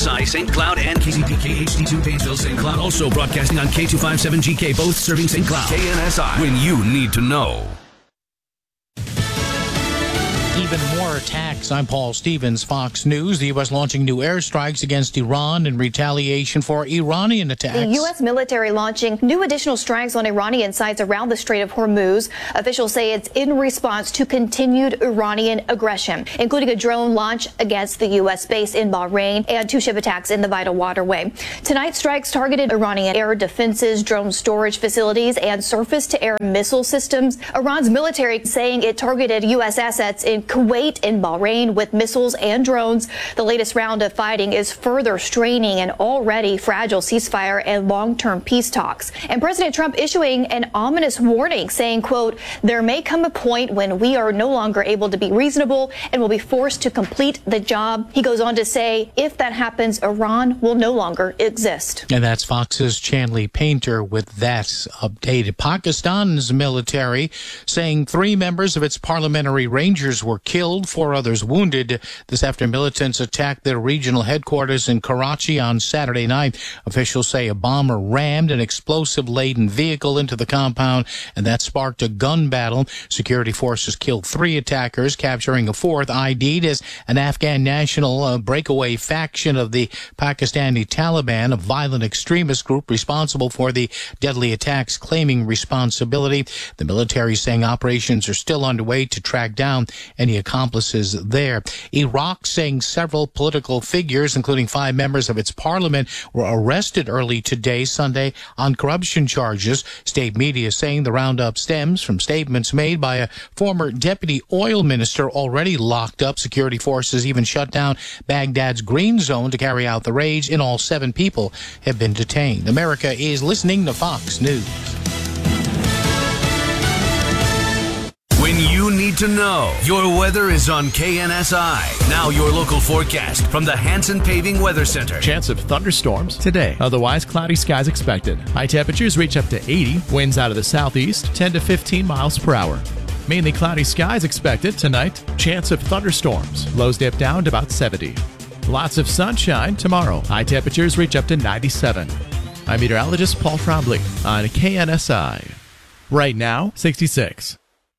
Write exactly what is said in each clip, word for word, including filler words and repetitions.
S I Saint Cloud and K C P K H D two Painesville Saint Cloud. Also broadcasting on K two fifty-seven G K, both serving Saint Cloud. K N S I, when you need to know. Even more attacks. I'm Paul Stevens, Fox News. The U S launching new airstrikes against Iran in retaliation for Iranian attacks. The U S military launching new additional strikes on Iranian sites around the Strait of Hormuz. Officials say it's in response to continued Iranian aggression, including a drone launch against the U S base in Bahrain and two ship attacks in the vital waterway. Tonight's strikes targeted Iranian air defenses, drone storage facilities, and surface-to-air missile systems. Iran's military saying it targeted U S assets in Kuwait and Bahrain with missiles and drones. The latest round of fighting is further straining an already fragile ceasefire and long-term peace talks. And President Trump issuing an ominous warning saying, quote, there may come a point when we are no longer able to be reasonable and will be forced to complete the job. He goes on to say, if that happens, Iran will no longer exist. And that's Fox's Chanley Painter with that updated. Pakistan's military saying three members of its parliamentary rangers were killed, four others wounded. This after militants attacked their regional headquarters in Karachi on Saturday night. Officials say a bomber rammed an explosive-laden vehicle into the compound, and that sparked a gun battle. Security forces killed three attackers, capturing a fourth, I D'd as an Afghan national, a breakaway faction of the Pakistani Taliban, a violent extremist group responsible for the deadly attacks, claiming responsibility. The military saying operations are still underway to track down any accomplices there. Iraq saying several political figures, including five members of its parliament, were arrested early today, Sunday, on corruption charges. State media saying the roundup stems from statements made by a former deputy oil minister already locked up. Security forces even shut down Baghdad's green zone to carry out the raids. In all, seven people have been detained. America is listening to Fox News. When you need to know, your weather is on K N S I. Now your local forecast from the Hanson Paving Weather Center. Chance of thunderstorms today. Otherwise, cloudy skies expected. High temperatures reach up to eighty. Winds out of the southeast, ten to fifteen miles per hour. Mainly cloudy skies expected tonight. Chance of thunderstorms. Lows dip down to about seventy. Lots of sunshine tomorrow. High temperatures reach up to ninety-seven. I'm meteorologist Paul Trombley on K N S I. Right now, sixty-six.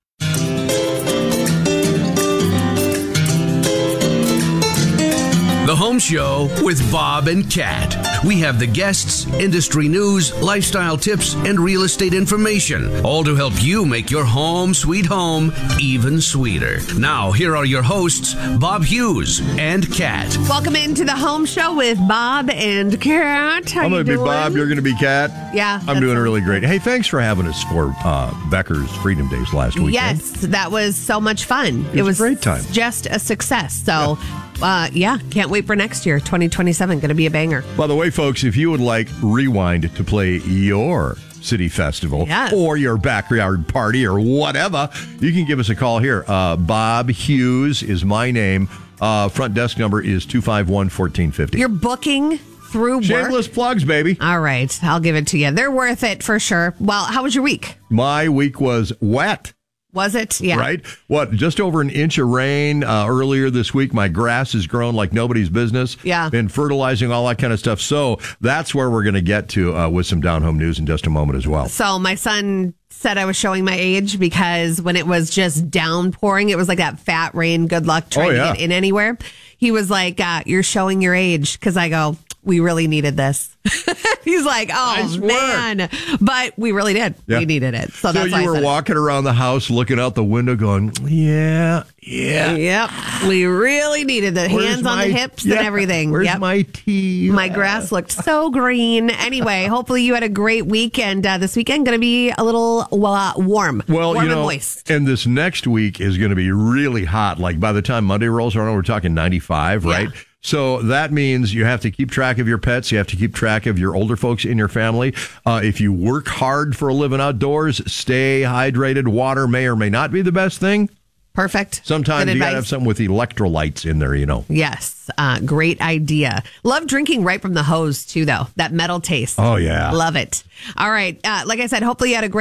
The Home Show with Bob and Kat. We have the guests, industry news, lifestyle tips, and real estate information, all to help you make your home sweet home even sweeter. Now, here are your hosts, Bob Hughes and Kat. Welcome into the Home Show with Bob and Kat. How I'm you going to be doing? Bob. You're going to be Kat. Yeah. I'm doing really great. Hey, thanks for having us for uh, Becker's Freedom Days last weekend. Yes, that was so much fun. It was a great time. Just a success. So, yeah. Uh, yeah, can't wait for next year. twenty twenty-seven, going to be a banger. By the way, folks, if you would like Rewind to play your city festival yes. or your backyard party or whatever, you can give us a call here. Uh, Bob Hughes is my name. Uh, front desk number is two five one, one four five zero. You're booking through work? Shameless plugs, baby. All right, I'll give it to you. They're worth it for sure. Well, how was your week? My week was wet. Was it? Yeah. Right? What, just over an inch of rain uh, earlier this week. My grass has grown like nobody's business. Yeah. Been fertilizing, all that kind of stuff. So that's where we're going to get to uh, with some down-home news in just a moment as well. So my son said I was showing my age because when it was just downpouring, it was like that fat rain, good luck trying oh, yeah. to get in anywhere. He was like, uh, you're showing your age. Because I go, we really needed this. He's like, oh, nice man. But we really did. Yeah. We needed it. So, So that's why you I were said walking around the house looking out the window going, yeah, yeah. it. Yep. We really needed the Where's hands on my- the hips yeah, and everything. Where's Yep. my tea? My grass looked so green. Anyway, hopefully you had a great weekend. Uh, this weekend going to be a little uh, warm. Well, warm you know, and moist. and this next week is going to be really hot. Like by the time Monday rolls around, we're talking ninety-five, right? Yeah. So that means you have to keep track of your pets. You have to keep track of your older folks in your family. Uh, if you work hard for a living outdoors, stay hydrated. Water may or may not be the best thing. Perfect. Sometimes Good you got to advice. have something with electrolytes in there, you know. Yes. Uh, great idea. Love drinking right from the hose, too, though. That metal taste. Oh, yeah. Love it. All right. Uh, like I said, hopefully you had a great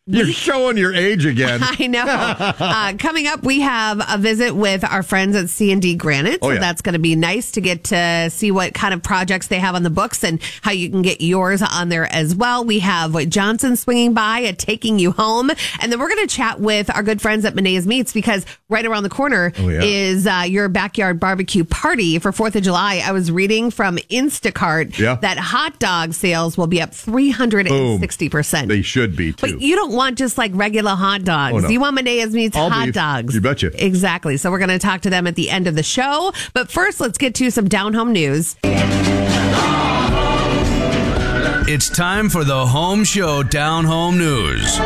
You're showing your age again. I know. uh, coming up, we have a visit with our friends at C and D Granite. So oh, yeah. that's going to be nice to get to see what kind of projects they have on the books and how you can get yours on there as well. We have what Johnson swinging by at Taking You Home. And then we're going to chat with our good friends at Menae's Meats because right around the corner oh, yeah. is uh, your backyard barbecue party for fourth of July. I was reading from Instacart yeah. that hot dog sales will be up three hundred sixty percent. Boom. They should be, too. But you don't want just like regular hot dogs. Oh, no. You want Menae's Meats All hot beef. dogs. You betcha. Exactly. So we're going to talk to them at the end of the show. But first, let's get to some down home news. It's time for the Home Show Down Home News.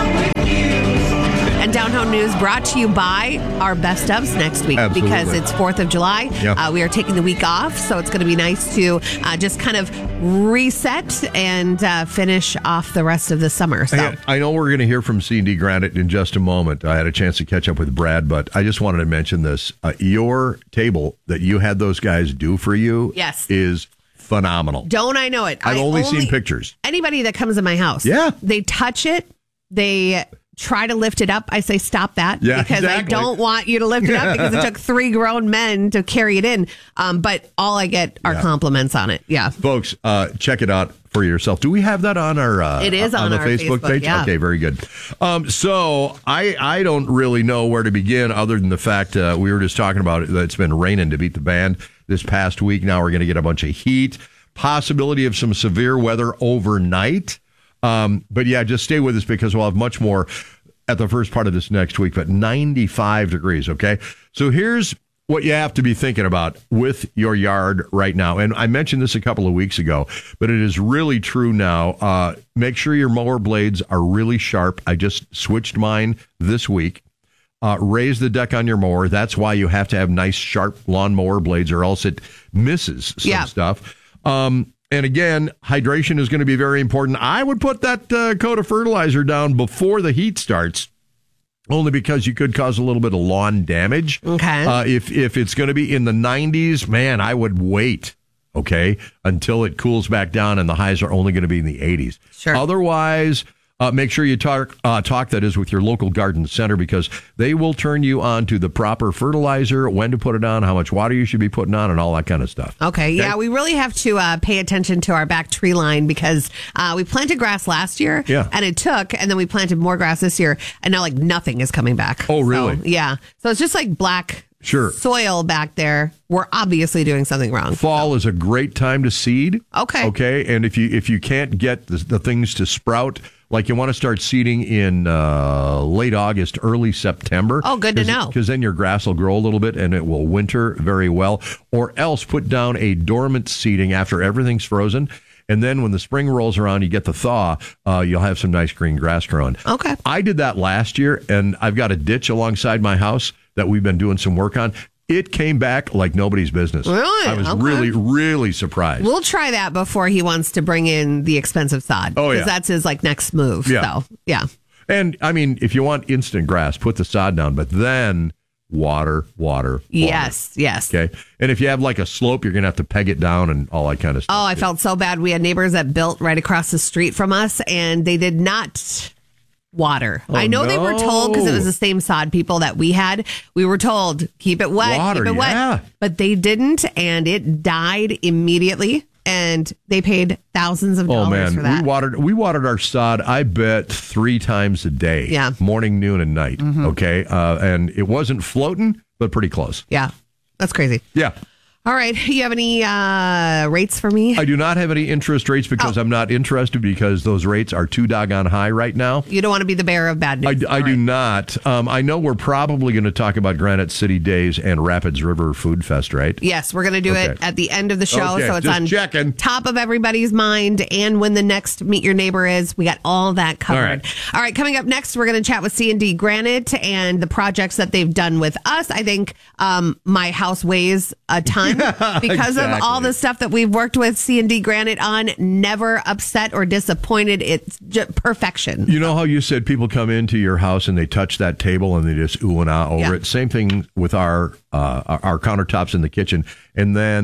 And Down Home News brought to you by our best ofs next week. Absolutely. Because it's fourth of July. Yep. Uh, we are taking the week off, so it's going to be nice to uh, just kind of reset and uh, finish off the rest of the summer. So I, I know we're going to hear from C and D Granite in just a moment. I had a chance to catch up with Brad, but I just wanted to mention this. Uh, your table that you had those guys do for you yes. is phenomenal. Don't I know it? I've I only, only seen pictures. Anybody that comes in my house, yeah. they touch it, they try to lift it up. I say stop that yeah, because exactly. I don't want you to lift it up because it took three grown men to carry it in. Um, but all I get are yeah. compliments on it. Yeah, folks, uh, check it out for yourself. Do we have that on our? Uh, it is on, on the our Facebook, Facebook page. Yeah. Okay, very good. Um, so I I don't really know where to begin other than the fact uh, we were just talking about it, that it's been raining to beat the band this past week. Now we're going to get a bunch of heat, possibility of some severe weather overnight. Um, but yeah, just stay with us because we'll have much more at the first part of this next week, but ninety-five degrees, okay? So here's what you have to be thinking about with your yard right now. And I mentioned this a couple of weeks ago, but it is really true now. Uh, make sure your mower blades are really sharp. I just switched mine this week. Uh, raise the deck on your mower. That's why you have to have nice, sharp lawnmower blades or else it misses some yeah. stuff. Um, and again, hydration is going to be very important. I would put that uh, coat of fertilizer down before the heat starts, only because you could cause a little bit of lawn damage. Okay. Uh, if if it's going to be in the nineties, man, I would wait, okay, until it cools back down and the highs are only going to be in the eighties. Sure. Otherwise, Uh, make sure you talk, uh, talk, that is, with your local garden center because they will turn you on to the proper fertilizer, when to put it on, how much water you should be putting on, and all that kind of stuff. Okay, okay? yeah, we really have to uh, pay attention to our back tree line because uh, we planted grass last year, yeah. and it took, and then we planted more grass this year, and now, like, nothing is coming back. Oh, really? So, yeah. So it's just like black sure. soil back there. We're obviously doing something wrong. Fall so. is a great time to seed. Okay. Okay, and if you if you can't get the, the things to sprout, like you want to start seeding in uh, late August, early September. Oh, good to know. Because then your grass will grow a little bit and it will winter very well. Or else put down a dormant seeding after everything's frozen. And then when the spring rolls around, you get the thaw, uh, you'll have some nice green grass growing. Okay. I did that last year, and I've got a ditch alongside my house that we've been doing some work on. It came back like nobody's business. Really? I was okay. really, really surprised. We'll try that before he wants to bring in the expensive sod. Oh, yeah. Because that's his, like, next move. Yeah. So, yeah. And, I mean, if you want instant grass, put the sod down, but then water, water, water. Yes, yes. Okay. And if you have, like, a slope, you're going to have to peg it down and all that kind of stuff. Oh, I felt so bad. We had neighbors that built right across the street from us, and they did not water. Oh, I know no. they were told because it was the same sod people that we had. We were told, keep it wet, Water, keep it yeah. wet. But they didn't, and it died immediately. And they paid thousands of dollars oh, man. for that. We watered, we watered our sod, I bet, three times a day. Yeah. Morning, noon, and night. Mm-hmm. Okay. Uh, and it wasn't floating, but pretty close. Yeah. That's crazy. Yeah. All right. You have any uh, rates for me? I do not have any interest rates because oh. I'm not interested because those rates are too doggone high right now. You don't want to be the bearer of bad news. I, I do not. Um, I know we're probably going to talk about Granite City Days and Rapids River Food Fest, right? Yes, we're going to do okay. it at the end of the show. Okay, so it's just on checking. top of everybody's mind and when the next Meet Your Neighbor is. We got all that covered. All right, all right coming up next, we're going to chat with C and D Granite and the projects that they've done with us. I think um, my house weighs a ton because exactly. of all the stuff that we've worked with C and D Granite on. Never upset or disappointed. It's just perfection. You know how you said people come into your house and they touch that table and they just ooh and ah over yeah. it? Same thing with our, uh, our our countertops in the kitchen. And then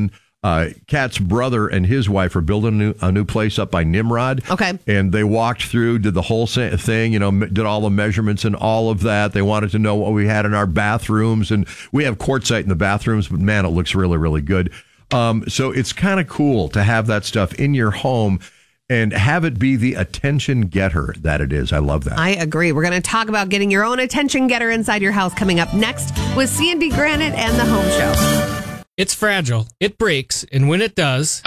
Uh, Kat's brother and his wife are building a new, a new place up by Nimrod. Okay. And they walked through, did the whole thing, you know, did all the measurements and all of that. They wanted to know what we had in our bathrooms. And we have quartzite in the bathrooms, but man, it looks really, really good. Um, so it's kind of cool to have that stuff in your home and have it be the attention getter that it is. I love that. I agree. We're going to talk about getting your own attention getter inside your house coming up next with C and D Granite and the Home Show. It's fragile, it breaks, and when it does,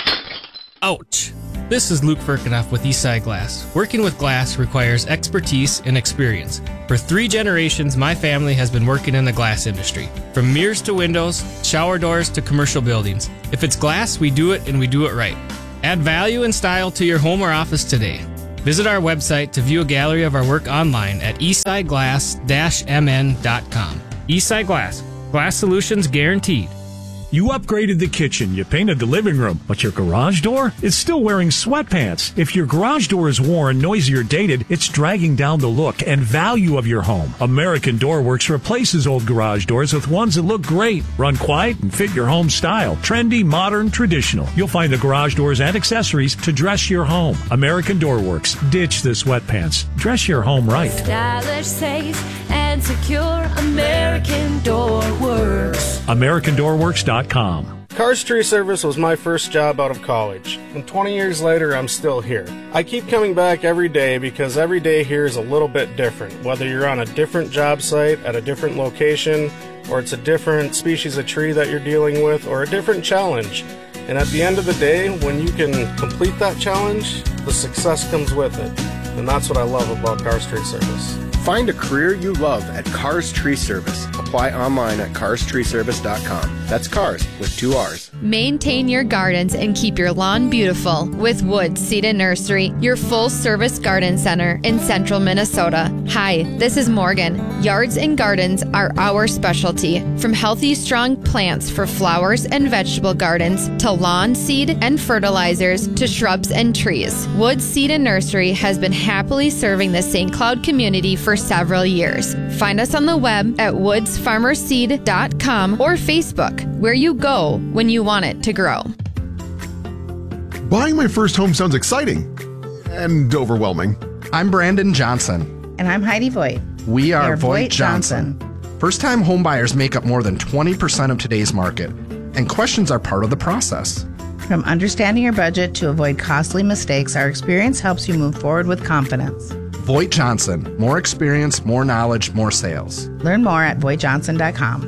ouch. This is Luke Firkinoff with Eastside Glass. Working with glass requires expertise and experience. For three generations, my family has been working in the glass industry. From mirrors to windows, shower doors to commercial buildings. If it's glass, we do it and we do it right. Add value and style to your home or office today. Visit our website to view a gallery of our work online at eastside glass dash m n dot com. Eastside Glass. Glass solutions guaranteed. You upgraded the kitchen, you painted the living room, but your garage door is still wearing sweatpants. If your garage door is worn, noisy, or dated, it's dragging down the look and value of your home. American Door Works replaces old garage doors with ones that look great, run quiet, and fit your home style. Trendy, modern, traditional. You'll find the garage doors and accessories to dress your home. American Door Works. Ditch the sweatpants. Dress your home right. Stylish, safe, and secure. American Door Works. American Door Works dot com. Cars Tree Service was my first job out of college, and twenty years later, I'm still here. I keep coming back every day because every day here is a little bit different. Whether you're on a different job site, at a different location, or it's a different species of tree that you're dealing with, or a different challenge. And at the end of the day, when you can complete that challenge, the success comes with it. And that's what I love about Cars Tree Service. Find a career you love at Cars Tree Service. Apply online at cars tree service dot com. That's cars with two R's. Maintain your gardens and keep your lawn beautiful with Woods Seed and Nursery, your full-service garden center in central Minnesota. Hi, this is Morgan. Yards and gardens are our specialty. From healthy, strong plants for flowers and vegetable gardens to lawn seed and fertilizers to shrubs and trees. Woods Seed and Nursery has been happily serving the Saint Cloud community for several years. Find us on the web at woods farmer seed dot com or Facebook, where you go when you want it to grow. Buying my first home sounds exciting and overwhelming. I'm Brandon Johnson. And I'm Heidi Voigt. We are, are Voigt, Voigt Johnson. Johnson. First-time home buyers make up more than twenty percent of today's market, and questions are part of the process. From understanding your budget to avoid costly mistakes, our experience helps you move forward with confidence. Voigt Johnson. More experience, more knowledge, more sales. Learn more at voigt johnson dot com.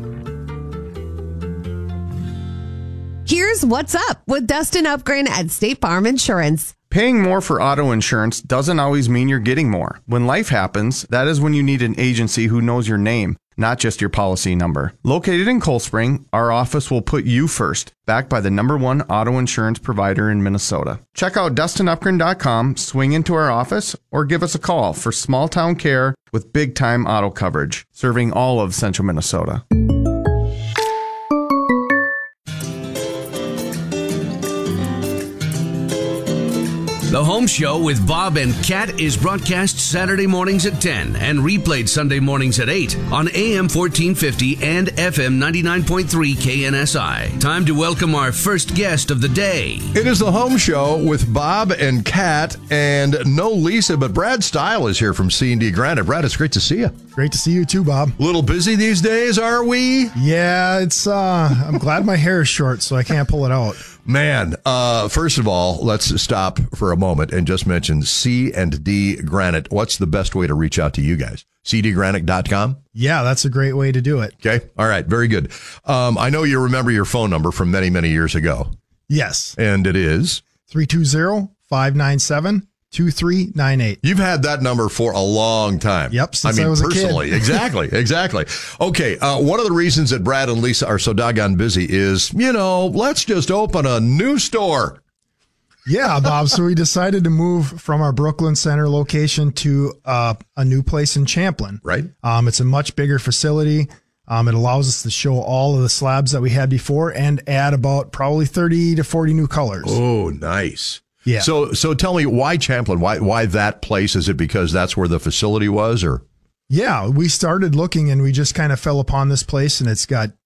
Here's what's up with Dustin Upgren at State Farm Insurance. Paying more for auto insurance doesn't always mean you're getting more. When life happens, that is when you need an agency who knows your name, not just your policy number. Located in Cold Spring, our office will put you first, backed by the number one auto insurance provider in Minnesota. Check out dustin upgren dot com, swing into our office, or give us a call for small town care with big time auto coverage, serving all of central Minnesota. The Home Show with Bob and Kat is broadcast Saturday mornings at ten and replayed Sunday mornings at eight on A M fourteen fifty and F M ninety-nine point three K N S I. Time to welcome our first guest of the day. It is the Home Show with Bob and Kat, and no Lisa, but Brad Stile is here from C and D Granite. Brad, it's great to see you. Great to see you too, Bob. A little busy these days, are we? Yeah, it's. Uh, I'm glad my hair is short, so I can't pull it out. Man, uh, first of all, let's stop for a moment and just mention C and D Granite. What's the best way to reach out to you guys? c d granite dot com? Yeah, that's a great way to do it. Okay. All right. Very good. Um, I know you remember your phone number from many, many years ago. Yes. And it is? three two zero, five nine seven, two three nine eight. You've had that number for a long time. Yep, since I mean, I was personally. a kid. Exactly, exactly. Okay, uh, one of the reasons that Brad and Lisa are so doggone busy is, you know, let's just open a new store. Yeah, Bob. So we decided to move from our Brooklyn Center location to uh, a new place in Champlin. Right. Um, it's a much bigger facility. Um, it allows us to show all of the slabs that we had before and add about probably thirty to forty new colors. Oh, nice. Yeah. So, so tell me, why Champlin? Why, why that place? Is it because that's where the facility was, or? Yeah, we started looking and we just kind of fell upon this place, and it's got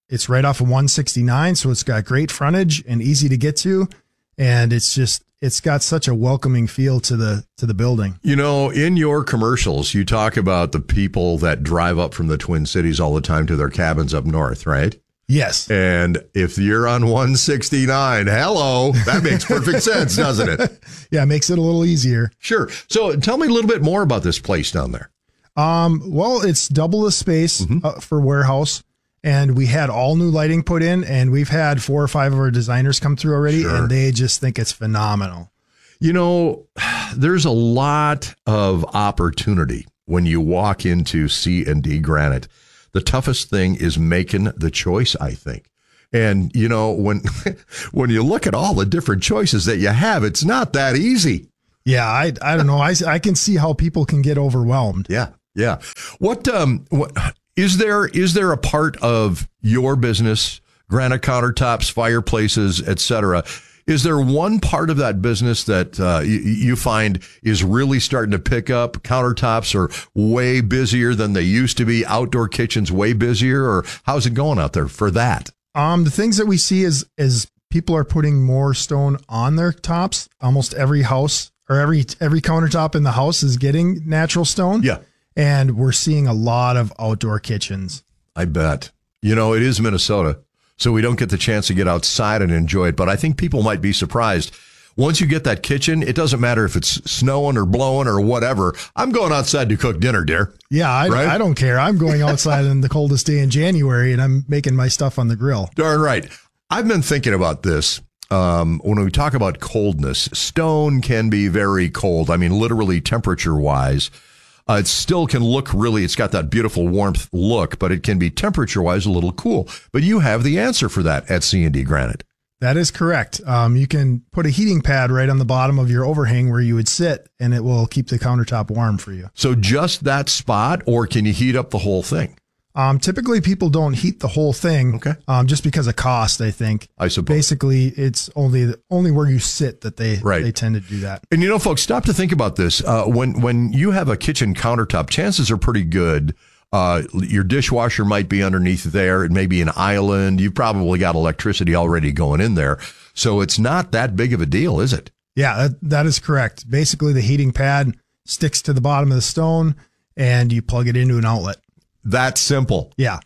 it's right off of one sixty-nine, so it's got great frontage and easy to get to, and it's just it's got such a welcoming feel to the to the building. You know, in your commercials, you talk about the people that drive up from the Twin Cities all the time to their cabins up north, right? Yes. And if you're on one sixty-nine, hello, that makes perfect sense, doesn't it? Yeah, it makes it a little easier. Sure. So tell me a little bit more about this place down there. Um, well, it's double the space mm-hmm. uh, for warehouse. And we had all new lighting put in, and we've had four or five of our designers come through already, sure. and they just think it's phenomenal. You know, there's a lot of opportunity when you walk into C and D Granite. The toughest thing is making the choice, I think. And, you know, when when you look at all the different choices that you have, it's not that easy. Yeah, I I don't know. I, I can see how people can get overwhelmed. Yeah, yeah. What um what Is there is there a part of your business, granite countertops, fireplaces, et cetera? Is there one part of that business that uh, you, you find is really starting to pick up? Countertops are way busier than they used to be. Outdoor kitchens way busier, or how's it going out there for that? Um, the things that we see is is people are putting more stone on their tops. Almost every house or every every countertop in the house is getting natural stone. Yeah. And we're seeing a lot of outdoor kitchens. I bet. You know, it is Minnesota, so we don't get the chance to get outside and enjoy it. But I think people might be surprised. Once you get that kitchen, it doesn't matter if it's snowing or blowing or whatever. I'm going outside to cook dinner, dear. Yeah, I, right? I don't care. I'm going outside on the coldest day in January, and I'm making my stuff on the grill. Darn right. I've been thinking about this. Um, when we talk about coldness, stone can be very cold. I mean, literally temperature-wise. Uh, it still can look really, it's got that beautiful warmth look, but it can be temperature-wise a little cool. But you have the answer for that at C and D Granite. That is correct. Um, you can put a heating pad right on the bottom of your overhang where you would sit, and it will keep the countertop warm for you. So just that spot, or can you heat up the whole thing? Um, typically, people don't heat the whole thing, okay. um, just because of cost, I think. I suppose. Basically, it's only the, only where you sit that they right. they tend to do that. And, you know, folks, stop to think about this. Uh, when, when you have a kitchen countertop, chances are pretty good. Uh, your dishwasher might be underneath there. It may be an island. You've probably got electricity already going in there. So it's not that big of a deal, is it? Yeah, that, that is correct. Basically, the heating pad sticks to the bottom of the stone, and you plug it into an outlet. That simple. Yeah.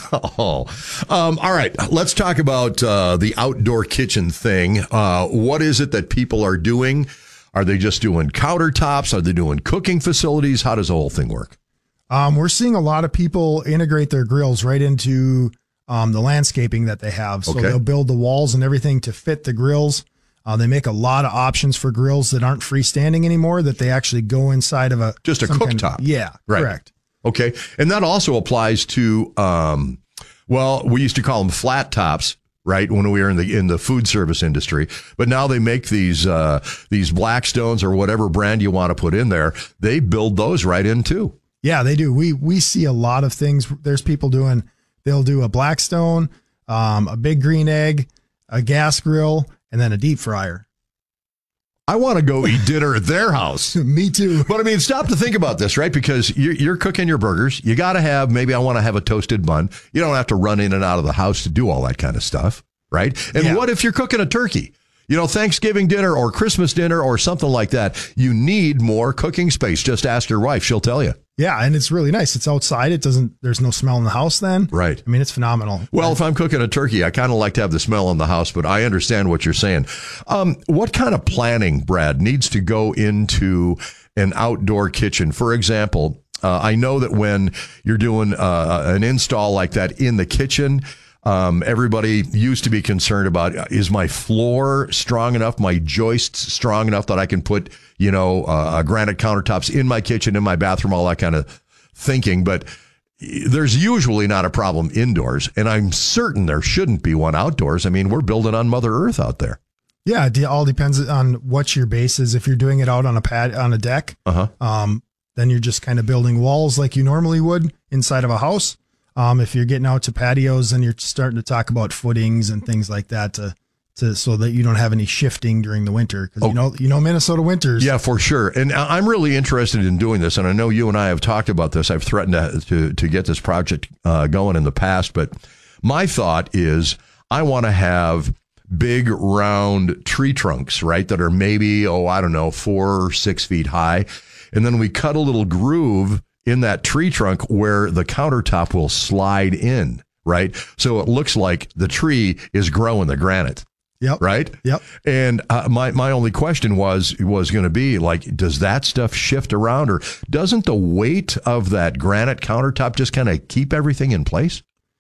oh, um, all right. Let's talk about uh, the outdoor kitchen thing. Uh, what is it that people are doing? Are they just doing countertops? Are they doing cooking facilities? How does the whole thing work? Um, we're seeing a lot of people integrate their grills right into um, the landscaping that they have. So okay. they'll build the walls and everything to fit the grills. Uh, they make a lot of options for grills that aren't freestanding anymore, that they actually go inside of a just a cooktop. Kind of, yeah, right. correct. Okay. And that also applies to, um, well, we used to call them flat tops, right, when we were in the in the food service industry. But now they make these uh, these Blackstones or whatever brand you want to put in there. They build those right in too. Yeah, they do. We we see a lot of things. There's people doing, they'll do a Blackstone, um, a big green egg, a gas grill, and then a deep fryer. I want to go eat dinner at their house. Me too. But I mean, stop to think about this, right? Because you're, you're cooking your burgers. You got to have, maybe I want to have a toasted bun. You don't have to run in and out of the house to do all that kind of stuff, right? And yeah. what if you're cooking a turkey? You know, Thanksgiving dinner or Christmas dinner or something like that. You need more cooking space. Just ask your wife. She'll tell you. Yeah, and it's really nice. It's outside. It doesn't, there's no smell in the house then. Right. I mean, it's phenomenal. Well, if I'm cooking a turkey, I kind of like to have the smell in the house, but I understand what you're saying. Um, what kind of planning, Brad, needs to go into an outdoor kitchen? For example, uh, I know that when you're doing uh, an install like that in the kitchen, Um, everybody used to be concerned about, is my floor strong enough, my joists strong enough that I can put, you know, uh, granite countertops in my kitchen, in my bathroom, all that kind of thinking. But there's usually not a problem indoors, and I'm certain there shouldn't be one outdoors. I mean, we're building on Mother Earth out there. Yeah, it all depends on what your base is. If you're doing it out on a pad, on a deck, uh-huh. um, then you're just kind of building walls like you normally would inside of a house. Um, if you're getting out to patios, then you're starting to talk about footings and things like that to, to so that you don't have any shifting during the winter. Because oh. you know, you know, Minnesota winters. Yeah, for sure. And I'm really interested in doing this. And I know you and I have talked about this. I've threatened to to, to get this project uh, going in the past, but my thought is I want to have big round tree trunks, right, that are maybe, oh, I don't know, four or six feet high. And then we cut a little groove in that tree trunk where the countertop will slide in, right? So it looks like the tree is growing the granite. Yep. Right? Yep. And uh, my, my only question was, was going to be like, does that stuff shift around, or doesn't the weight of that granite countertop just kind of keep everything in place?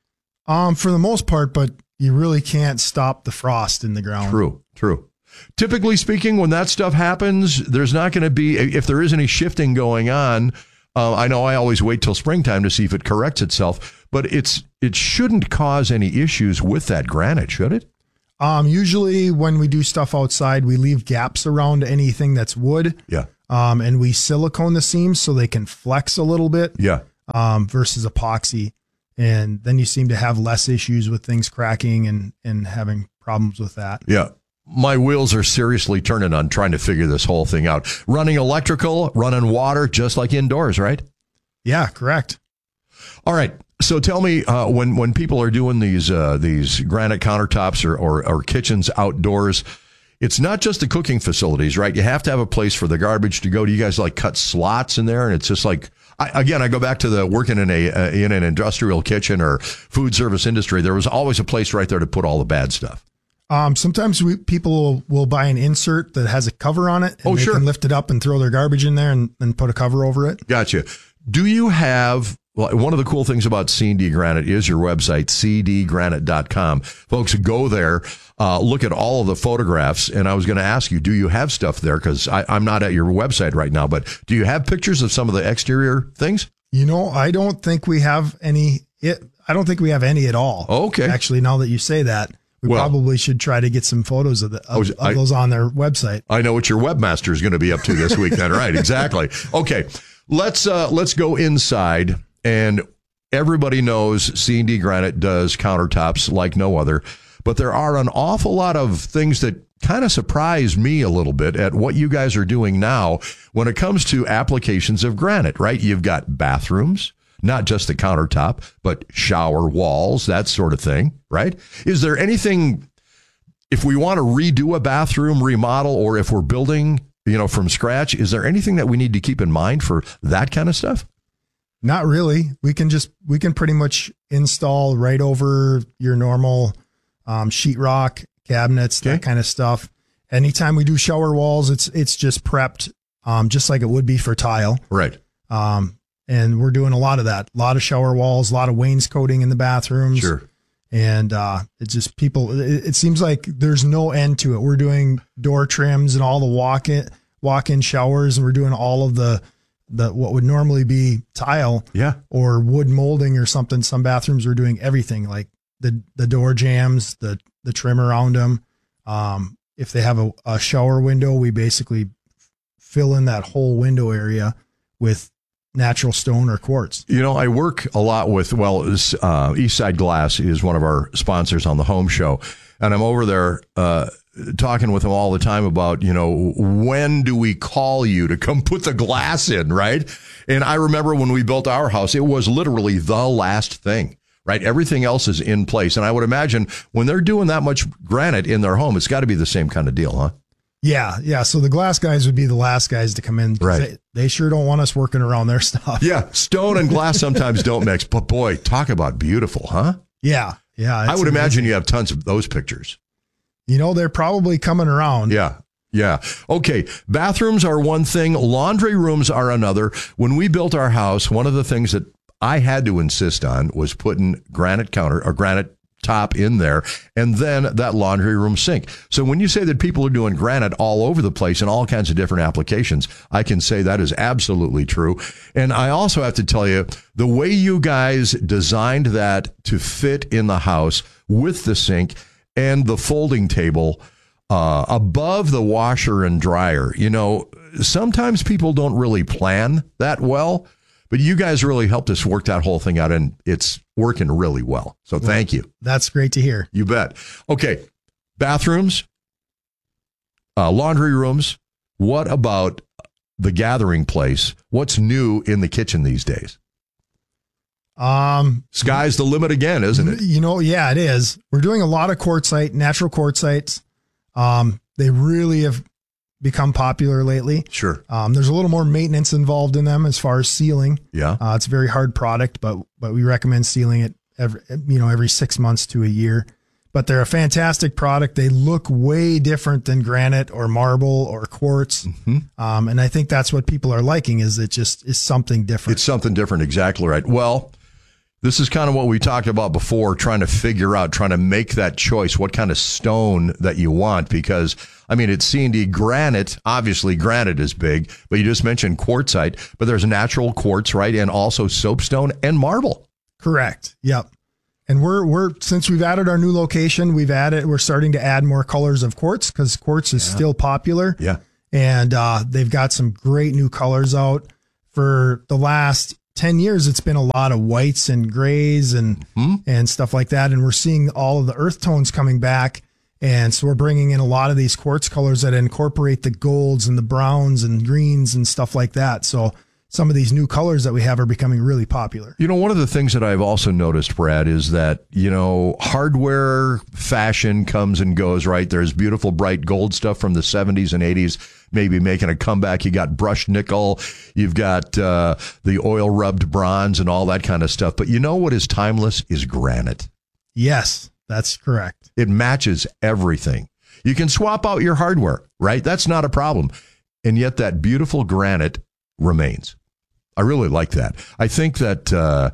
Um, for the most part, but you really can't stop the frost in the ground. True, true. Typically speaking, when that stuff happens, there's not going to be, if there is any shifting going on, uh, I know I always wait till springtime to see if it corrects itself, but it's it shouldn't cause any issues with that granite, should it? Um, usually when we do stuff outside, we leave gaps around anything that's wood. Yeah. Um, and we silicone the seams so they can flex a little bit. Yeah. Um, versus epoxy. And then you seem to have less issues with things cracking and, and having problems with that. Yeah. My wheels are seriously turning on trying to figure this whole thing out. Running electrical, running water, just like indoors, right? Yeah, correct. All right. So tell me, uh, when when people are doing these uh, these granite countertops or, or or kitchens outdoors, it's not just the cooking facilities, right? You have to have a place for the garbage to go. Do you guys like cut slots in there? And it's just like, I, again, I go back to the working in a uh, in an industrial kitchen or food service industry. There was always a place right there to put all the bad stuff. Um, sometimes we, people will, will buy an insert that has a cover on it. And oh, they sure. can lift it up and throw their garbage in there and, and put a cover over it. Gotcha. Do you have, well, one of the cool things about C and D Granite is your website, c d granite dot com. Folks, go there, uh, look at all of the photographs. And I was going to ask you, do you have stuff there? Because I'm not at your website right now, but do you have pictures of some of the exterior things? You know, I don't think we have any. It, I don't think we have any at all. Okay. Actually, now that you say that, we well, probably should try to get some photos of, the, of, I, of those on their website. I know what your webmaster is going to be up to this week then. Right. Exactly. Okay. Let's, uh, let's go inside. And everybody knows C and D Granite does countertops like no other, but there are an awful lot of things that kind of surprise me a little bit at what you guys are doing now when it comes to applications of granite, right? You've got bathrooms, not just the countertop, but shower walls, that sort of thing, right? Is there anything, if we want to redo a bathroom, remodel, or if we're building, you know, from scratch, is there anything that we need to keep in mind for that kind of stuff? Not really. We can just, we can pretty much install right over your normal um, sheetrock cabinets, okay. that kind of stuff. Anytime we do shower walls, it's, it's just prepped um, just like it would be for tile. Right. Um, and we're doing a lot of that, a lot of shower walls, a lot of wainscoting in the bathrooms. Sure. And uh, it's just people, it, it seems like there's no end to it. We're doing door trims and all the walk-in, walk-in showers, and we're doing all of the, the what would normally be tile yeah. or wood molding or something. Some bathrooms we're doing everything, like the, the door jambs, the, the trim around them. Um, if they have a, a shower window, we basically fill in that whole window area with natural stone or quartz. You know, I work a lot with, well, uh, Eastside Glass is one of our sponsors on the home show. And I'm over there uh, talking with them all the time about, you know, when do we call you to come put the glass in, right? And I remember when we built our house, it was literally the last thing, right? Everything else is in place. And I would imagine when they're doing that much granite in their home, it's got to be the same kind of deal, huh? Yeah, yeah. So the glass guys would be the last guys to come in. Right. They, they sure don't want us working around their stuff. Yeah, stone and glass sometimes don't mix. But boy, talk about beautiful, huh? Yeah, yeah. I would amazing. imagine you have tons of those pictures. You know, they're probably coming around. Yeah, yeah. Okay, bathrooms are one thing. Laundry rooms are another. When we built our house, one of the things that I had to insist on was putting granite counter or granite top in there, and then that laundry room sink. So when you say that people are doing granite all over the place in all kinds of different applications, I can say that is absolutely true. And I also have to tell you, the way you guys designed that to fit in the house with the sink and the folding table uh, above the washer and dryer, you know, sometimes people don't really plan that well. But you guys really helped us work that whole thing out, and it's working really well. So well, thank you. That's great to hear. You bet. Okay, bathrooms, uh, laundry rooms. What about the gathering place? What's new in the kitchen these days? Um, Sky's the limit again, isn't it? You know, yeah, it is. We're doing a lot of quartzite, natural quartzites. Um, they really have become popular lately. Sure. Um, there's a little more maintenance involved in them as far as sealing. Yeah. Uh, it's a very hard product, but but we recommend sealing it every you know every six months to a year. But they're a fantastic product. They look way different than granite or marble or quartz. Mm-hmm. Um, and I think that's what people are liking is it just is something different. It's something different. Exactly right. Well, this is kind of what we talked about before, trying to figure out, trying to make that choice, what kind of stone that you want. Because, I mean, it's C and D granite. Obviously, granite is big, but you just mentioned quartzite. But there's natural quartz, right? And also soapstone and marble. Correct. Yep. And we're, we're, since we've added our new location, we've added, we're starting to add more colors of quartz because quartz is Yeah. still popular. Yeah. And uh, they've got some great new colors out. For the last ten years, it's been a lot of whites and grays and, Mm-hmm. and stuff like that. And we're seeing all of the earth tones coming back. And so we're bringing in a lot of these quartz colors that incorporate the golds and the browns and greens and stuff like that. So some of these new colors that we have are becoming really popular. You know, one of the things that I've also noticed, Brad, is that, you know, hardware fashion comes and goes, right? There's beautiful, bright gold stuff from the seventies and eighties, maybe making a comeback. You got brushed nickel. You've got uh, the oil-rubbed bronze and all that kind of stuff. But you know what is timeless is granite. Yes, that's correct. It matches everything. You can swap out your hardware, right? That's not a problem. And yet that beautiful granite remains. I really like that. I think that uh,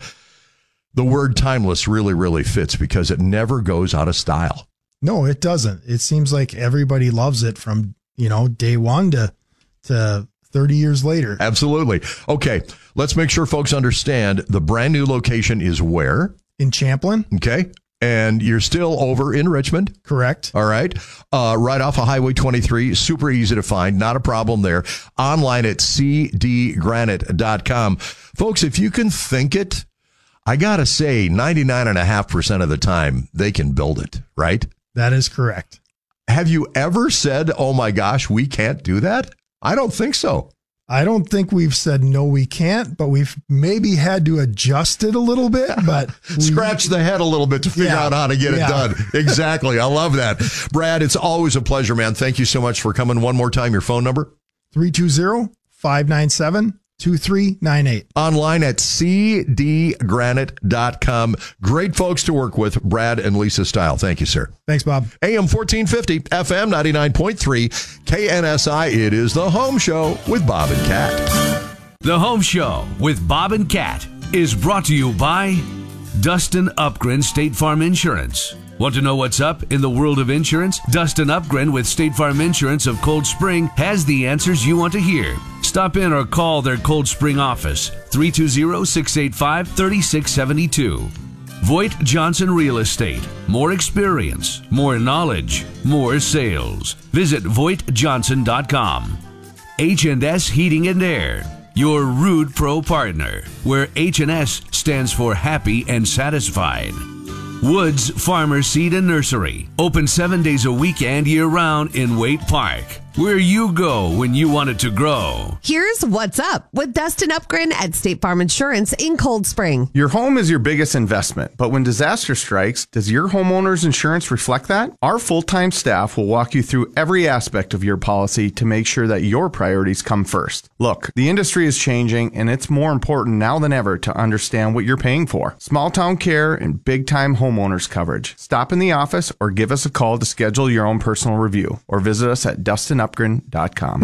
the word timeless really, really fits because it never goes out of style. No, it doesn't. It seems like everybody loves it from, you know, day one to, to thirty years later. Absolutely. Okay, let's make sure folks understand the brand new location is where? In Champlin. Okay. And you're still over in Richmond? Correct. All right. Uh, right off of Highway twenty-three. Super easy to find. Not a problem there. Online at c d granite dot com. Folks, if you can think it, I got to say ninety-nine point five percent of the time they can build it, right? That is correct. Have you ever said, oh my gosh, we can't do that? I don't think so. I don't think we've said no, we can't, but we've maybe had to adjust it a little bit, but we, scratch the head a little bit to figure Yeah. out how to get Yeah. it done. Exactly. I love that. Brad, it's always a pleasure, man. Thank you so much for coming. One more time, your phone number? three two zero, five nine seven, two three nine eight. Online at c d granite dot com. Great folks to work with, Brad and Lisa Style. Thank you, sir. Thanks, Bob. A M fourteen fifty, F M ninety-nine point three, K N S I. It is the Home Show with Bob and Kat. The Home Show with Bob and Kat is brought to you by Dustin Upgren State Farm Insurance. Want to know what's up in the world of insurance? Dustin Upgren with State Farm Insurance of Cold Spring has the answers you want to hear. Stop in or call their Cold Spring office, three two zero, six eight five, three six seven two. Voigt Johnson Real Estate. More experience, more knowledge, more sales. Visit voigt johnson dot com. H and S Heating and Air, your Rude Pro partner, where H and S stands for happy and satisfied. Woods Farmer Seed and Nursery, open seven days a week and year-round in Waite Park, where you go when you want it to grow. Here's what's up with Dustin Upgren at State Farm Insurance in Cold Spring. Your home is your biggest investment, but when disaster strikes, does your homeowner's insurance reflect that? Our full-time staff will walk you through every aspect of your policy to make sure that your priorities come first. Look, the industry is changing, and it's more important now than ever to understand what you're paying for. Small-town care and big-time homeowners coverage. Stop in the office or give us a call to schedule your own personal review, or visit us at dustin upgren dot com.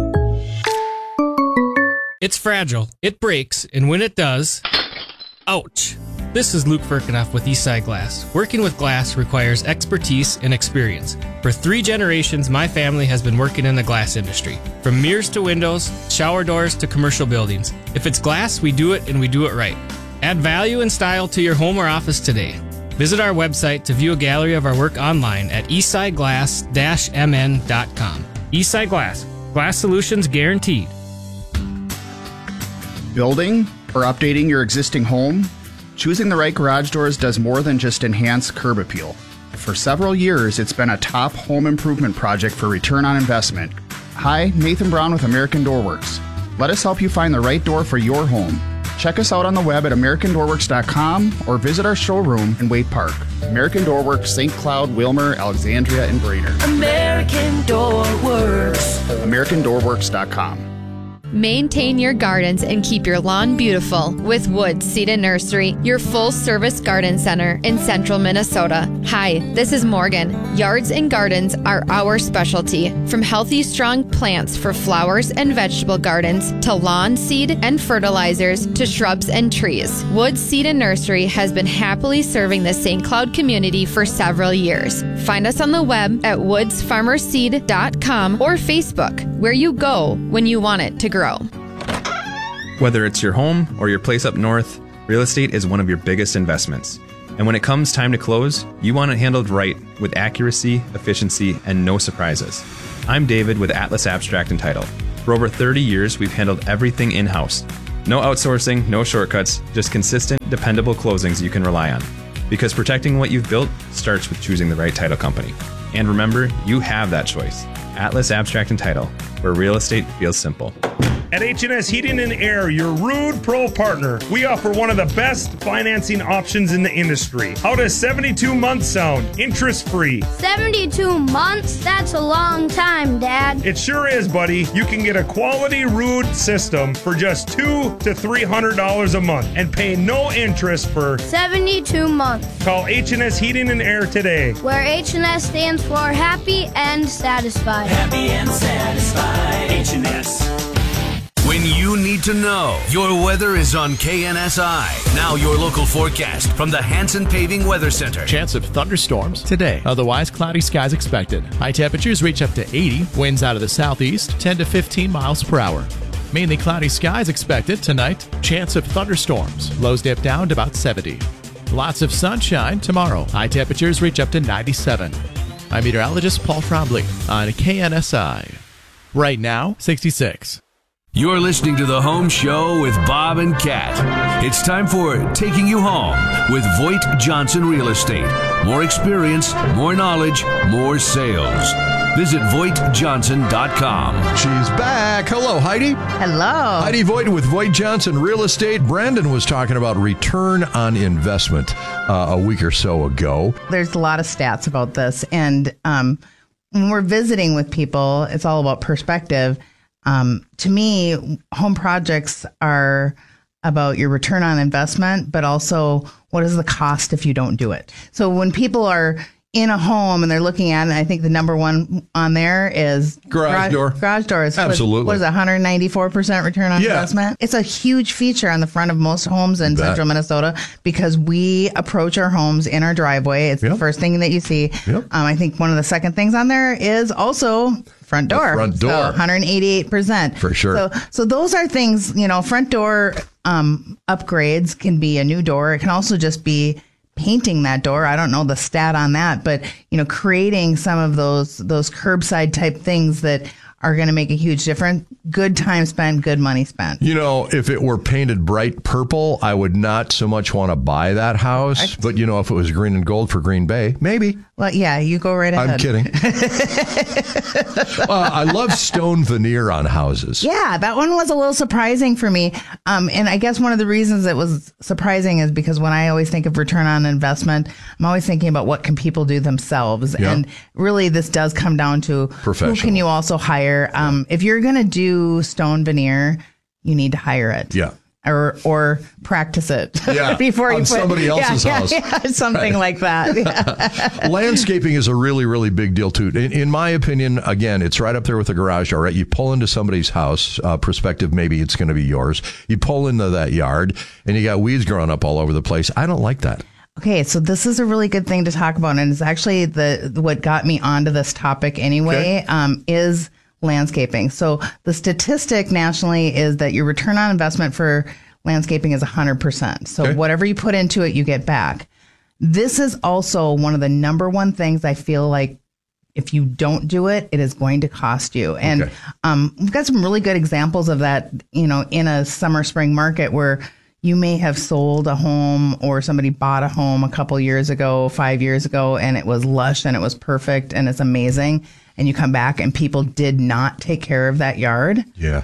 It's fragile, it breaks, and when it does, ouch. This is Luke Firkinoff with Eastside Glass. Working with glass requires expertise and experience. For three generations, my family has been working in the glass industry. From mirrors to windows, shower doors to commercial buildings. If it's glass, we do it and we do it right. Add value and style to your home or office today. Visit our website to view a gallery of our work online at eastside glass dash m n dot com. Eastside Glass. Glass solutions guaranteed. Building or updating your existing home? Choosing the right garage doors does more than just enhance curb appeal. For several years, it's been a top home improvement project for return on investment. Hi, Nathan Brown with American Door Works. Let us help you find the right door for your home. Check us out on the web at american door works dot com or visit our showroom in Waite Park. American Door Works, Saint Cloud, Wilmer, Alexandria, and Brainerd. American Door Works. american door works dot com. Maintain your gardens and keep your lawn beautiful with Woods Seed and Nursery, your full-service garden center in central Minnesota. Hi, this is Morgan. Yards and gardens are our specialty. From healthy, strong plants for flowers and vegetable gardens to lawn seed and fertilizers to shrubs and trees, Woods Seed and Nursery has been happily serving the Saint Cloud community for several years. Find us on the web at woods farmer seed dot com or Facebook, where you go when you want it to grow. Whether it's your home or your place up north, real estate is one of your biggest investments. And when it comes time to close, you want it handled right with accuracy, efficiency, and no surprises. I'm David with Atlas Abstract and Title. For over thirty years, we've handled everything in-house. No outsourcing, no shortcuts, just consistent, dependable closings you can rely on. Because protecting what you've built starts with choosing the right title company. And remember, you have that choice. Atlas Abstract and Title, where real estate feels simple. At H and S Heating and Air, your Rude Pro partner, we offer one of the best financing options in the industry. How does seventy-two months sound? Interest-free. seventy-two months? That's a long time, Dad. It sure is, buddy. You can get a quality Rude system for just two hundred to three hundred dollars a month and pay no interest for seventy-two months. Call H and S Heating and Air today. Where H and S stands for happy and satisfied. Happy and satisfied. H and S. When you need to know, your weather is on K N S I. Now your local forecast from the Hanson Paving Weather Center. Chance of thunderstorms today. Otherwise, cloudy skies expected. High temperatures reach up to eighty. Winds out of the southeast, ten to fifteen miles per hour. Mainly cloudy skies expected tonight. Chance of thunderstorms. Lows dip down to about seventy. Lots of sunshine tomorrow. High temperatures reach up to ninety-seven. I'm meteorologist Paul Trombley on K N S I. Right now, sixty-six. You're listening to The Home Show with Bob and Kat. It's time for Taking You Home with Voigt Johnson Real Estate. More experience, more knowledge, more sales. Visit voigt johnson dot com. She's back. Hello, Heidi. Hello. Heidi Voigt with Voigt Johnson Real Estate. Brandon was talking about return on investment uh, a week or so ago. There's a lot of stats about this. And um, when we're visiting with people, it's all about perspective. Um, to me, home projects are about your return on investment, but also what is the cost if you don't do it? So when people are in a home and they're looking at it, I think the number one on there is garage, garage door. Garage doors. Absolutely. What is it, one hundred ninety-four percent return on yeah. investment? It's a huge feature on the front of most homes in central Minnesota because we approach our homes in our driveway. It's yep. the first thing that you see. Yep. Um, I think one of the second things on there is also front door. The front door. So one hundred eighty-eight percent. For sure. So, so those are things, you know, front door um, upgrades can be a new door. It can also just be painting that door. I don't know the stat on that, but, you know, creating some of those those curbside type things that are going to make a huge difference. Good time spent, good money spent. You know, if it were painted bright purple, I would not so much want to buy that house. Right. But, you know, if it was green and gold for Green Bay, maybe. Well, yeah, you go right ahead. I'm kidding. uh, I love stone veneer on houses. Yeah, that one was a little surprising for me. Um, and I guess one of the reasons it was surprising is because when I always think of return on investment, I'm always thinking about what can people do themselves. Yeah. And really, this does come down to who can you also hire. Um, if you're going to do stone veneer, you need to hire it. Yeah. Or or practice it yeah, before you on put somebody else's yeah, house. Yeah, yeah, something right. like that. Yeah. Landscaping is a really, really big deal, too. In, in my opinion, again, it's right up there with the garage door, right? You pull into somebody's house, uh, perspective, maybe it's going to be yours. You pull into that yard, and you got weeds growing up all over the place. I don't like that. Okay, so this is a really good thing to talk about, and it's actually the what got me onto this topic anyway, okay. um, is landscaping. So the statistic nationally is that your return on investment for landscaping is one hundred percent. So okay. whatever you put into it, you get back. This is also one of the number one things I feel like if you don't do it, it is going to cost you. And okay. um, we've got some really good examples of that, you know, in a summer spring market where you may have sold a home or somebody bought a home a couple years ago, five years ago, and it was lush and it was perfect and it's amazing. And you come back and people did not take care of that yard. Yeah.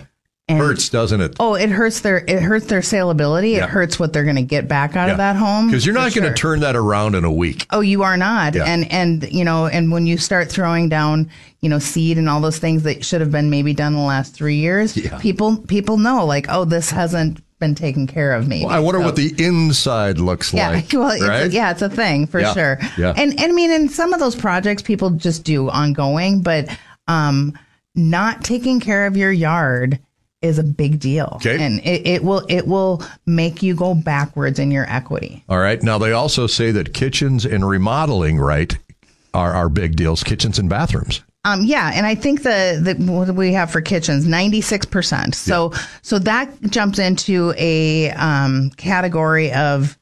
And, hurts, doesn't it? Oh, it hurts their it hurts their saleability. Yeah. It hurts what they're going to get back out Yeah. of that home. Because you're not for going to sure. turn that around in a week. Oh, you are not. Yeah. And and you know, and when you start throwing down, you know, seed and all those things that should have been maybe done in the last three years, Yeah. people people know like, oh, this hasn't been taken care of. Maybe. Well, I wonder So- what the inside looks yeah, like. well, it's, right? yeah, it's a thing for Yeah, sure. yeah. And and I mean, in some of those projects, people just do ongoing, but um, not taking care of your yard is a big deal. Okay. And it, it will it will make you go backwards in your equity. All right. Now, they also say that kitchens and remodeling, right, are, are big deals, kitchens and bathrooms. Um, yeah, and I think the, the what do we have for kitchens? ninety-six percent. So so that jumps into a um, category of,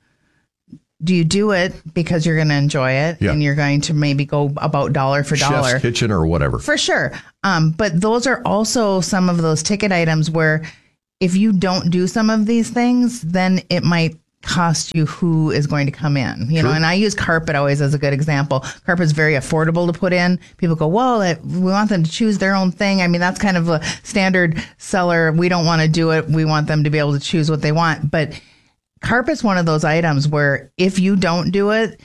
do you do it because you're going to enjoy it Yeah. and you're going to maybe go about dollar for dollar? Chef's kitchen or whatever. For sure. Um, but those are also some of those ticket items where if you don't do some of these things, then it might cost you who is going to come in. You know, Sure. and I use carpet always as a good example. Carpet's very affordable to put in. People go, well, it, we want them to choose their own thing. I mean, that's kind of a standard seller. We don't want to do it. We want them to be able to choose what they want. But carpet's one of those items where if you don't do it,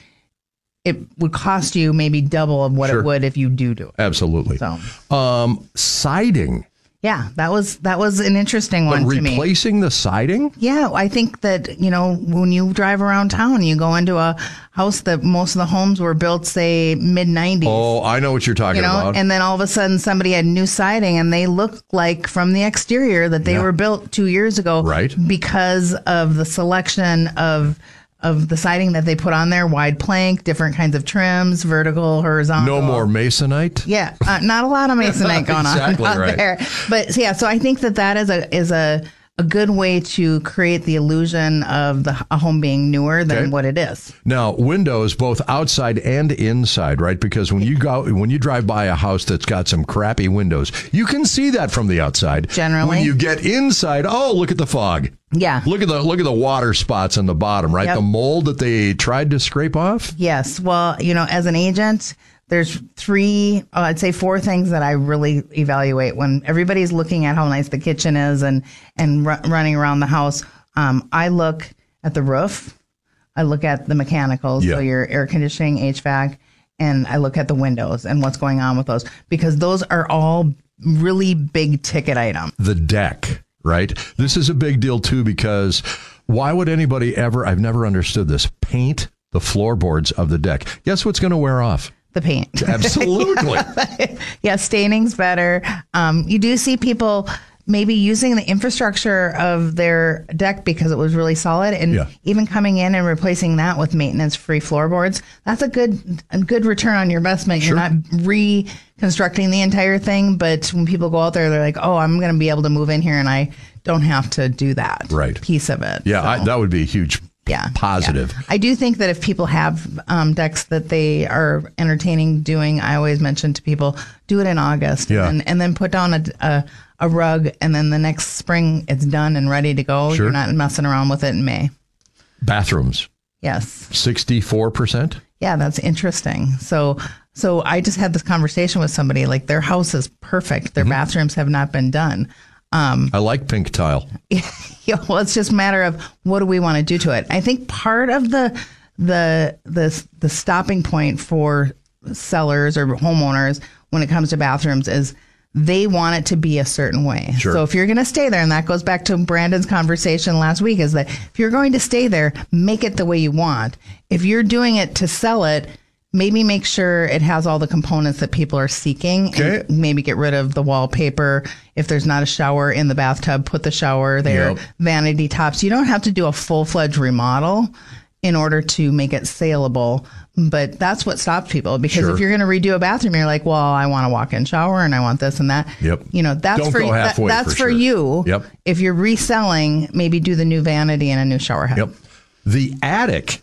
it would cost you maybe double of what Sure. it would if you do do it. Absolutely. So. Um, siding. Yeah, that was that was an interesting But one to me. replacing the siding? Yeah, I think that, you know, when you drive around town, you go into a house that most of the homes were built, say, mid nineties. Oh, I know what you're talking You know, about. and then all of a sudden somebody had new siding and they look like from the exterior that they Yeah. were built two years ago. Right. Because of the selection of of the siding that they put on there, wide plank, different kinds of trims, vertical, horizontal. No more masonite? Yeah, uh, not a lot of masonite going Exactly on out right. there. But yeah, so I think that that is a is a a good way to create the illusion of the a home being newer than Okay. what it is. Now, windows both outside and inside, right? Because when you go, when you drive by a house that's got some crappy windows, you can see that from the outside. Generally. when you get inside, oh, look at the fog. Yeah. Look at the look at the water spots on the bottom, right? Yep. The mold that they tried to scrape off. Yes. Well, you know, as an agent, there's three, uh, I'd say four things that I really evaluate when everybody's looking at how nice the kitchen is and and ru- running around the house. Um, I look at the roof, I look at the mechanicals, Yeah. so your air conditioning, H V A C, and I look at the windows and what's going on with those because those are all really big ticket items. The deck, right? This is a big deal too because why would anybody ever? I've never understood this. Paint the floorboards of the deck. Guess what's going to wear off? The paint. Absolutely. Yeah, staining's better. Um, you do see people maybe using the infrastructure of their deck because it was really solid, and Yeah. even coming in and replacing that with maintenance-free floorboards. That's a good a good return on your investment. Sure. You're not reconstructing the entire thing, but when people go out there, they're like, "Oh, I'm going to be able to move in here, and I don't have to do that Right. piece of it." Yeah, So, I, that would be a huge yeah, positive. yeah. I do think that if people have um, decks that they are entertaining doing, I always mention to people, do it in August, Yeah. and, and then put down a, a a rug, and then the next spring it's done and ready to go. Sure. You're not messing around with it in May. Bathrooms, Yes. sixty-four percent. Yeah, that's interesting. So, so I just had this conversation with somebody. Like their house is perfect. Their bathrooms have not been done. Um, I like pink tile. Yeah, well, it's just a matter of what do we want to do to it. I think part of the the the the stopping point for sellers or homeowners when it comes to bathrooms is they want it to be a certain way. Sure. So if you're going to stay there, and that goes back to Brandon's conversation last week, is that if you're going to stay there, make it the way you want. If you're doing it to sell it, maybe make sure it has all the components that people are seeking. Okay. And maybe get rid of the wallpaper. If there's not a shower in the bathtub, put the shower there. Yep. Vanity tops. You don't have to do a full-fledged remodel in order to make it saleable. But that's what stops people, because Sure. if you're going to redo a bathroom, you're like, well, I want a walk-in shower and I want this and that. Yep. You know, that's Don't for go that- halfway, that's for for sure. you. Yep. If you're reselling, maybe do the new vanity and a new shower head. Yep. The attic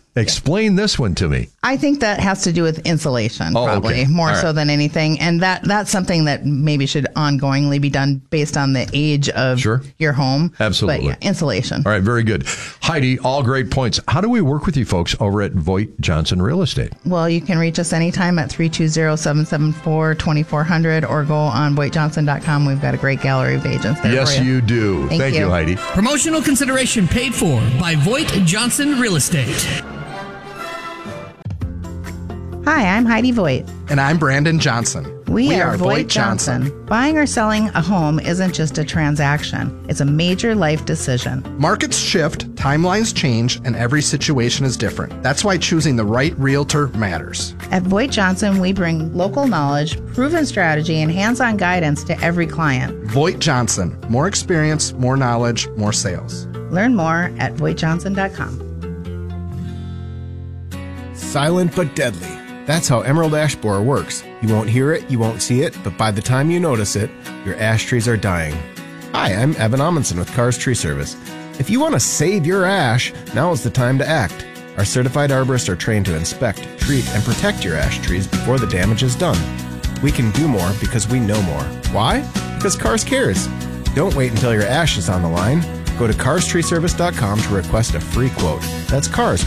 Explain this one to me. I think that has to do with insulation, Oh, probably okay. more All so right. than anything. And that that's something that maybe should ongoingly be done based on the age of Sure. your home. Absolutely. But yeah, insulation. All right, very good. Heidi, all great points. How do we work with you folks over at Voigt Johnson Real Estate? Well, you can reach us anytime at three two zero, seven seven four, two four zero zero or go on voigt johnson dot com. We've got a great gallery of agents there Yes, for you. you do. Thank Thank you, you. Heidi. Promotional consideration paid for by Voigt Johnson Real Estate. Hi, I'm Heidi Voigt. And I'm Brandon Johnson. We, are, Voigt Johnson. Buying or selling a home isn't just a transaction. It's a major life decision. Markets shift, timelines change, and every situation is different. That's why choosing the right realtor matters. At Voigt Johnson, we bring local knowledge, proven strategy, and hands-on guidance to every client. Voigt Johnson. More experience, more knowledge, more sales. Learn more at voigt johnson dot com. Silent but deadly. That's how Emerald Ash Borer works. You won't hear it, you won't see it, but by the time you notice it, your ash trees are dying. Hi, I'm Evan Amundsen with Cars Tree Service. If you want to save your ash, now is the time to act. Our certified arborists are trained to inspect, treat, and protect your ash trees before the damage is done. We can do more because we know more. Why? Because Cars cares. Don't wait until your ash is on the line. Go to cars tree service dot com to request a free quote. That's Cars,